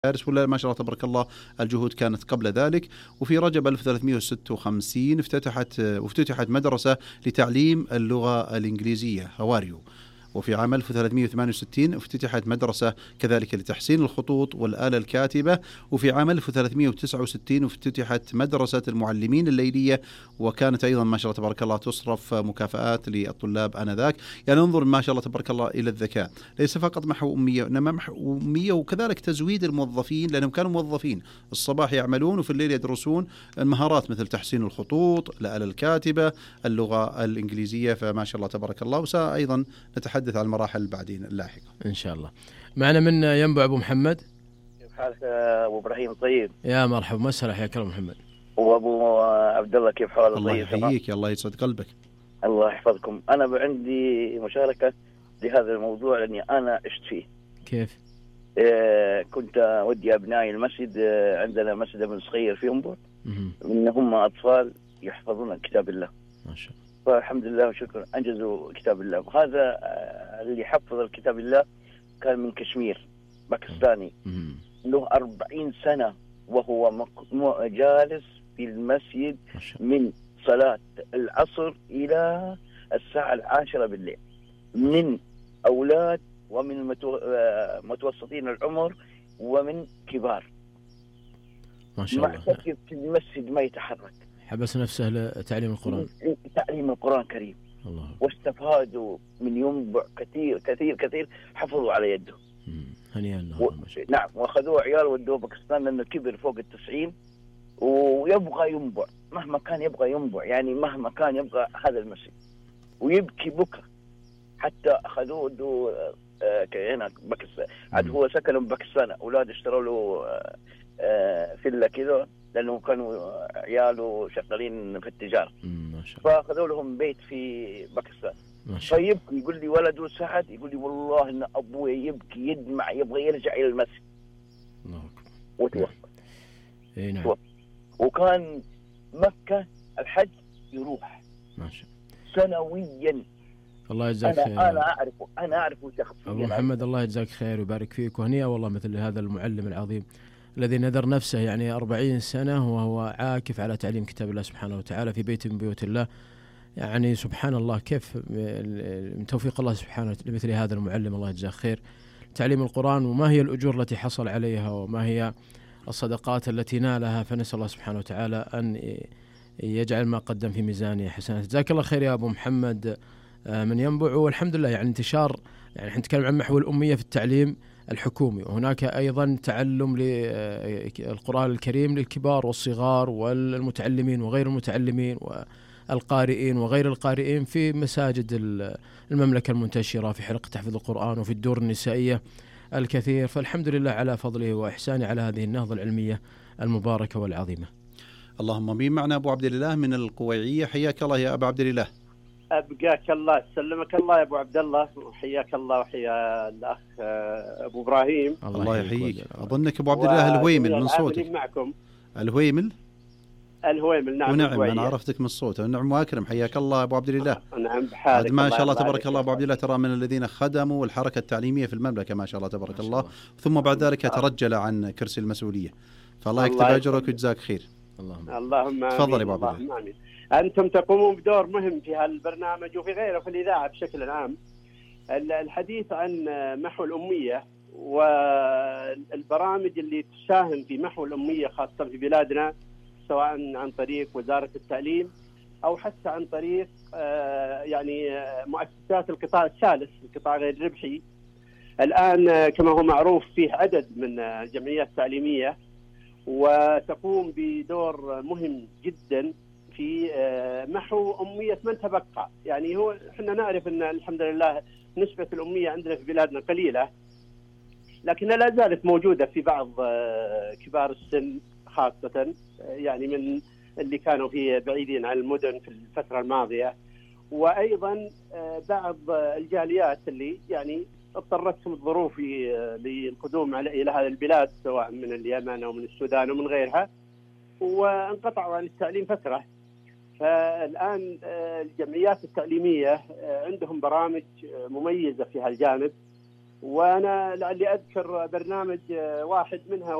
فارس، ولا ما شاء الله تبارك الله الجهود كانت قبل ذلك. وفي رجب 1356 افتتحت مدرسة لتعليم اللغة الإنجليزية هواريو. وفي عام 1368 افتتحت مدرسة كذلك لتحسين الخطوط والآلة الكاتبة. وفي عام 1369 افتتحت مدرسة المعلمين الليلية، وكانت أيضا ما شاء الله تبارك الله تصرف مكافآت للطلاب آنذاك. يعني انظر ما شاء الله تبارك الله إلى الذكاء، ليس فقط محو أمية، إنما محو أمية وكذلك تزويد الموظفين، لأنهم كانوا موظفين الصباح يعملون وفي الليل يدرسون المهارات مثل تحسين الخطوط، الآلة الكاتبة، اللغة الإنجليزية. فما شاء الله تبارك الله. وسأيضا نتحدث عن المراحل بعدين اللاحقة إن شاء الله. معنا من ينبع أبو محمد. كيف حالك أبو إبراهيم؟ طيب يا مرحبا، مساء حياك الله محمد. وأبو عبد الله كيف حالك؟ الله يحييك، الله يسعد قلبك. الله يحفظكم. أنا عندي مشاركة لهذا الموضوع لأني أنا عشت فيه. كيف؟ كنت ودي أبنائي المسجد، عندنا مسجد ابن صغير في أنبور، من هم أطفال يحفظون كتاب الله ما شاء الله، فالحمد لله وشكرا أنجزوا كتاب الله. وهذا اللي حفظ الكتاب الله كان من كشمير، باكستاني، له 40 سنة وهو جالس في المسجد من صلاة العصر إلى الساعة 10 بالليل، من أولاد ومن متوسطين العمر ومن كبار، ما شاء الله، محتفظ في المسجد ما يتحرك، حبس نفسه لتعليم القرآن، تعليم القرآن الكريم. الله. واستفادوا من ينبع كثير كثير كثير، حفظوا على يده. هنيئا له. نعم، واخذوه عيال ودوه باكستان لأنه كبر فوق 90 ويبغى ينبع، مهما كان يبغى ينبع، يعني مهما كان يبغى هذا المسجد، ويبكي بكى حتى أخذوه ودوه هنا باكستان. عاد هو سكن بباكستان، أولاد اشتروا له فيلا كذا لأنه كانوا عياله شغالين في التجارة، فأخذوا لهم بيت في باكستان. فيبكي يقول لي ولده سعد، يقول لي والله إن أبوي يبكي يدمع يبغى يرجع إلى المسجد. وتوفى. نعم. وكان مكة الحج يروح ما شاء سنويا. الله يجزاك خير. أنا أعرفه شخصيا أبو محمد، الله يجزاك خير ويبارك فيك، وهنيئا والله مثل هذا المعلم العظيم الذي نذر نفسه يعني 40 سنة وهو عاكف على تعليم كتاب الله سبحانه وتعالى في بيت من بيوت الله. يعني سبحان الله، كيف من توفيق الله سبحانه لمثل هذا المعلم، الله يجزاه خير، تعليم القرآن. وما هي الأجور التي حصل عليها وما هي الصدقات التي نالها، فنسأل الله سبحانه وتعالى أن يجعل ما قدم في ميزانه حسنات. جزاك الله خير يا أبو محمد من ينبع. والحمد لله يعني انتشار، يعني احنا نتكلم عن محو الأمية في التعليم الحكومي، وهناك أيضا تعلم للقرآن الكريم للكبار والصغار والمتعلمين وغير المتعلمين والقارئين وغير القارئين في مساجد المملكة المنتشرة، في حلقة تحفيظ القرآن وفي الدور النسائية الكثير. فالحمد لله على فضله وإحسانه على هذه النهضة العلمية المباركة والعظيمة. اللهم امين. معنا أبو عبد الله من القويعية، حياك الله يا أبو عبد الله. أبقاك الله، سلمك الله يا أبو عبد الله، وحياك الله وحيا الأخ أبو إبراهيم. الله يحييك. أظنك أبو عبد الله الهويمل من صوتك. معكم الهويمل. نعم. ونعم، أنا عرفتك من الصوت. ونعم وأكرم، حياك الله أبو عبد الله. نعم بحالك. ما شاء الله تبارك الله أبو عبد الله، ترى من الذين خدموا الحركة التعليمية في المملكة ما شاء الله تبارك الله، ثم بعد ذلك ترجل عن كرسي المسؤولية، فالله يكتب أجرك ويجزاك خير. اللهم تفضل يا أبو عبد الله. آمين. أنتم تقومون بدور مهم في هذا البرنامج وفي غيره في الإذاعة بشكل عام، الحديث عن محو الأمية والبرامج اللي تساهم في محو الأمية خاصة في بلادنا، سواء عن طريق وزارة التعليم أو حتى عن طريق يعني مؤسسات القطاع الثالث، القطاع غير الربحي. الآن كما هو معروف فيه عدد من الجمعيات التعليمية وتقوم بدور مهم جدا في محو أمية من تبقى. يعني هو احنا نعرف أن الحمد لله نسبة الأمية عندنا في بلادنا قليلة، لكنها لا زالت موجودة في بعض كبار السن خاصة، يعني من اللي كانوا في بعيدين عن المدن في الفترة الماضية، وأيضا بعض الجاليات اللي يعني اضطرتهم الظروف للقدوم إلى هذه البلاد سواء من اليمن أو من السودان ومن غيرها، وانقطعوا عن التعليم فترة. فالآن الجمعيات التعليمية عندهم برامج مميزة في هالجانب، وانا لعلي اذكر برنامج واحد منها